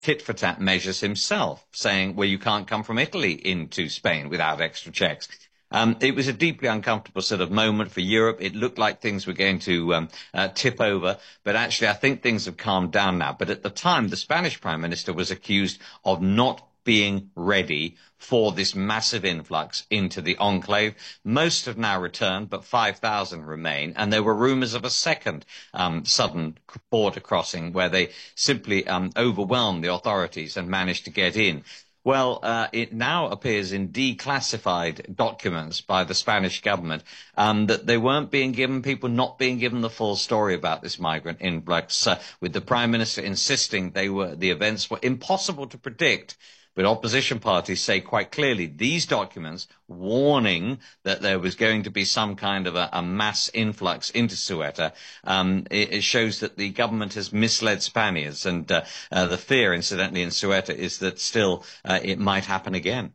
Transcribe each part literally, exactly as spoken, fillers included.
tit-for-tat measures himself, saying, well, you can't come from Italy into Spain without extra checks. Um, it was a deeply uncomfortable sort of moment for Europe. It looked like things were going to um, uh, tip over, but actually I think things have calmed down now. But at the time, the Spanish Prime Minister was accused of not being ready for this massive influx into the enclave. Most have now returned, but five thousand remain. And there were rumours of a second um, sudden border crossing where they simply um, overwhelmed the authorities and managed to get in. Well, uh, it now appears in declassified documents by the Spanish government um, that they weren't being given, people not being given the full story about this migrant influx, uh, with the Prime Minister insisting they were the events were impossible to predict. But opposition parties say quite clearly these documents warning that there was going to be some kind of a, a mass influx into Ceuta, um, it, it shows that the government has misled Spaniards. And uh, uh, the fear, incidentally, in Ceuta is that still uh, it might happen again.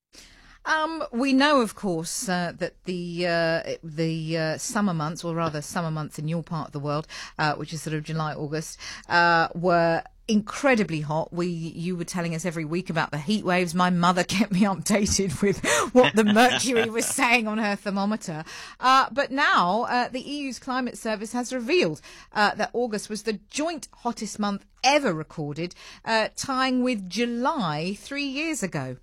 Um, we know, of course, uh, that the uh, the uh, summer months, or rather summer months in your part of the world, uh, which is sort of July, August, uh, were incredibly hot. We, you were telling us every week about the heat waves. My mother kept me updated with what the mercury was saying on her thermometer. Uh, but now uh, the E U's climate service has revealed uh, that August was the joint hottest month ever recorded, uh, tying with July three years ago.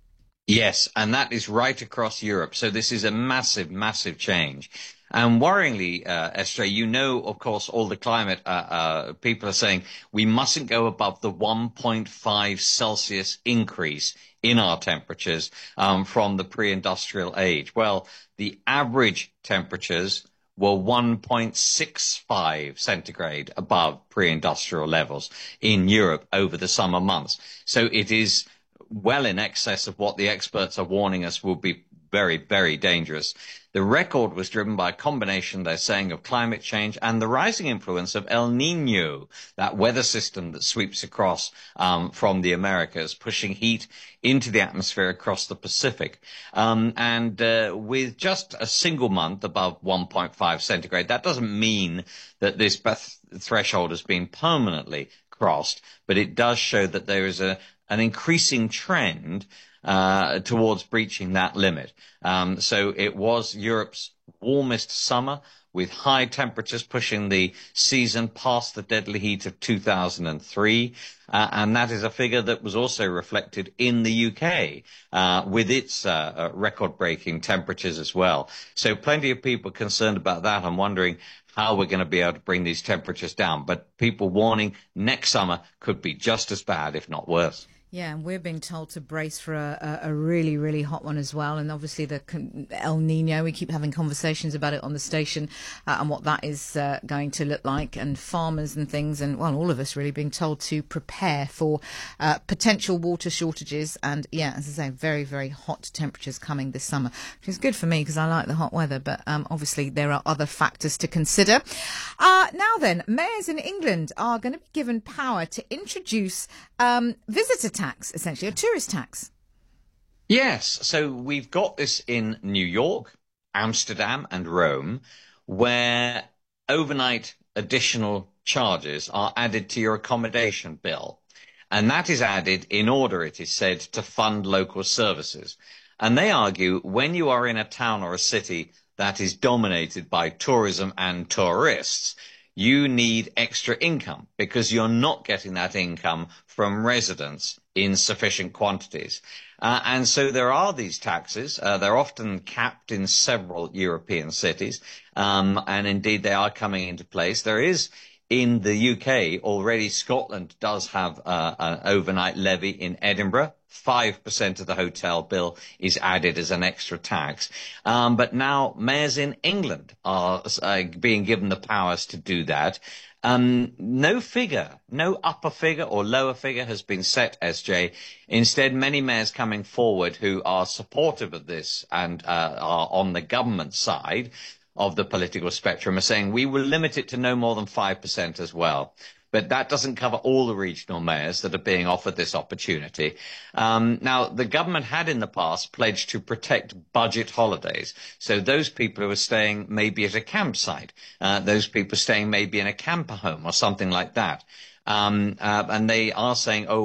Yes, and that is right across Europe. So this is a massive, massive change. And worryingly, uh, Esther, you know, of course, all the climate uh, uh, people are saying we mustn't go above the one point five Celsius increase in our temperatures um, from the pre-industrial age. Well, the average temperatures were one point six five centigrade above pre-industrial levels in Europe over the summer months. So it is well in excess of what the experts are warning us will be very, very dangerous. The record was driven by a combination, they're saying, of climate change and the rising influence of El Nino, that weather system that sweeps across um, from the Americas, pushing heat into the atmosphere across the Pacific. Um, and uh, with just a single month above one point five centigrade, that doesn't mean that this threshold has been permanently crossed, but it does show that there is a an increasing trend uh, towards breaching that limit. Um, so it was Europe's warmest summer, with high temperatures pushing the season past the deadly heat of two thousand three. Uh, and that is a figure that was also reflected in the U K uh, with its uh, uh, record-breaking temperatures as well. So plenty of people concerned about that and wondering how we're going to be able to bring these temperatures down. But people warning next summer could be just as bad, if not worse. Yeah, and we're being told to brace for a, a, a really, really hot one as well. And obviously the El Nino, we keep having conversations about it on the station uh, and what that is uh, going to look like. And farmers and things, and well, all of us really being told to prepare for uh, potential water shortages. And yeah, as I say, very, very hot temperatures coming this summer, which is good for me because I like the hot weather. But um, obviously there are other factors to consider. Uh, now then, mayors in England are going to be given power to introduce um, visitor tax, essentially, a tourist tax. Yes, so we've got this in New York, Amsterdam and Rome, where overnight additional charges are added to your accommodation bill. And that is added in order, it is said, to fund local services. And they argue when you are in a town or a city that is dominated by tourism and tourists, you need extra income because you're not getting that income from residents in sufficient quantities. Uh, and so there are these taxes. Uh, they're often capped in several European cities. Um, and indeed, they are coming into place. There is in the U K already, Scotland does have uh, an overnight levy in Edinburgh. five percent of the hotel bill is added as an extra tax. Um, but now mayors in England are uh, being given the powers to do that. Um, no figure, no upper figure or lower figure has been set, S J. Instead, many mayors coming forward who are supportive of this and uh, are on the government side of the political spectrum are saying we will limit it to no more than five percent as well. But that doesn't cover all the regional mayors that are being offered this opportunity. Um, now, the government had in the past pledged to protect budget holidays. So those people who are staying maybe at a campsite, uh, those people staying maybe in a camper home or something like that. Um, uh, and they are saying, oh,